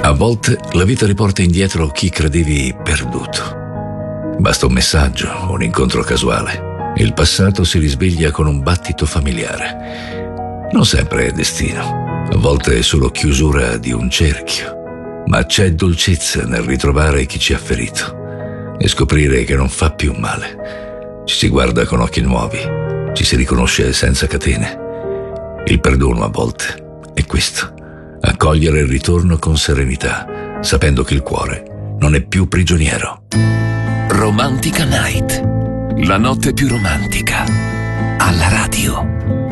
A volte la vita riporta indietro chi credevi perduto. Basta un messaggio, un incontro casuale. Il passato si risveglia con un battito familiare. Non sempre è destino, a volte è solo chiusura di un cerchio. Ma c'è dolcezza nel ritrovare chi ci ha ferito e scoprire che non fa più male. Ci si guarda con occhi nuovi, ci si riconosce senza catene. Il perdono a volte è questo: accogliere il ritorno con serenità, sapendo che il cuore non è più prigioniero. Romantica Night, la notte più romantica, alla radio.